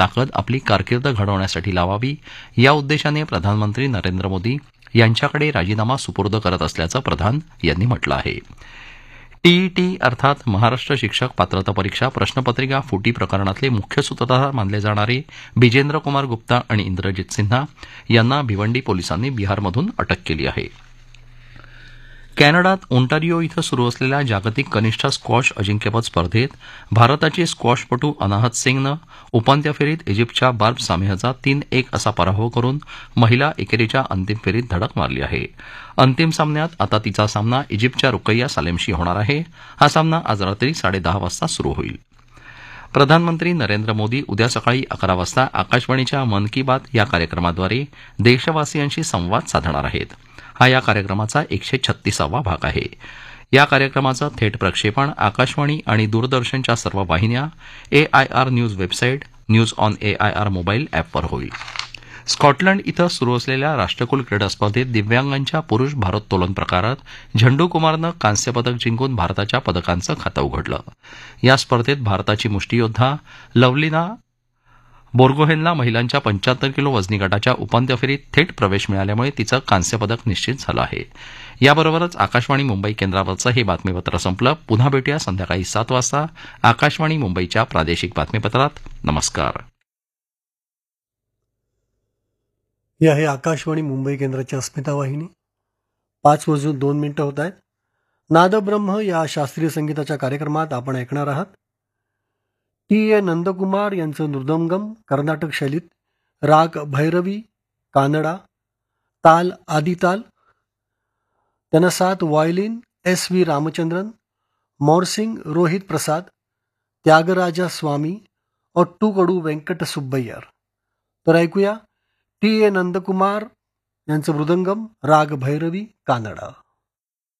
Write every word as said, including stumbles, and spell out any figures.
ताकद आपली कारकीर्द घडवण्यासाठी लावावी या उद्देशाने प्रधानमंत्री नरेंद्र मोदी यांच्याकडे राजीनामा सुपूर्द करत असल्याचं प्रधान यांनी म्हटलं आहे. टीईटी अर्थात महाराष्ट्र शिक्षक पात्रता परीक्षा प्रश्नपत्रिका फुटी प्रकरणातले मुख्य सूत्रधार मानले जाणारे बिजेंद्र कुमार गुप्ता आणि इंद्रजित सिन्हा यांना भिवंडी पोलिसांनी बिहारमधून अटक केली आहे. कॅनडात ओंटारिओ इथं सुरू असलेल्या जागतिक कनिष्ठ स्क्वॉश अजिंक्यपद स्पर्धेत भारताची स्क्वॉशपटू अनाहत सिंगनं उपांत्य फेरीत इजिप्तच्या बार्ब सामेहचा तीन एक असा पराभव करून महिला एकेरीच्या अंतिम फेरीत धडक मारली आहे. अंतिम सामन्यात आता तिचा सामना इजिप्तच्या रुकैया सालेमशी होणार आहे. हा सामना आज रात्री साडेदहा वाजता सुरू होईल. प्रधानमंत्री नरेंद्र मोदी उद्या सकाळी अकरा वाजता आकाशवाणीच्या मन की बात या कार्यक्रमाद्वारे देशवासियांशी संवाद साधणार आहेत. हा या कार्यक्रमाचा एकशे छत्तीसावा भाग आहे. या कार्यक्रमाचं थेट प्रक्षेपण आकाशवाणी आणि दूरदर्शनच्या सर्व वाहिन्या, AIR news website, news on AIR mobile ॲपवर होईल. स्कॉटलंड इथं सुरू असलेल्या राष्ट्रकुल क्रीडा स्पर्धेत दिव्यांगांच्या पुरुष भारोत्तोलन प्रकारात झंडू कुमारनं कांस्य पदक जिंकून भारताच्या पदकांचं खातं उघडलं. या स्पर्धेत भारताची मुष्टियोद्धा लवलिना बोर्गोहेनला महिलांच्या पंच्याहत्तर किलो वजनी गटाच्या उपांत्य फेरीत थेट प्रवेश मिळाल्यामुळे तिचं कांस्य पदक निश्चित झालं आहे. याबरोबरच आकाशवाणी मुंबई केंद्रावरचं हे बातमीपत्र संपलं. पुन्हा भेटूया संध्याकाळी सात वाजता आकाशवाणी मुंबईच्या प्रादेशिक बातमीपत्रात. नमस्कार. ही आहे आकाशवाणी मुंबई केंद्राची अस्मिता वाहिनी. पाच वाजून दोन मिनिटं होत आहेत. नादब्रह्म या शास्त्रीय संगीताच्या कार्यक्रमात आपण ऐकणार आहात टी ए नंदकुमार यांचं मृदंगम कर्नाटक शैलीत, राग भैरवी कानडा, ताल आदिताल, त्यांना साथ violin S V Ramachandran, morsing Rohit प्रसाद, त्यागराजा स्वामी ओट्टूकडू व्यंकट सुब्बय्यर. तर ऐकूया टी ए नंदकुमार यांचं मृदंगम राग भैरवी कानडा.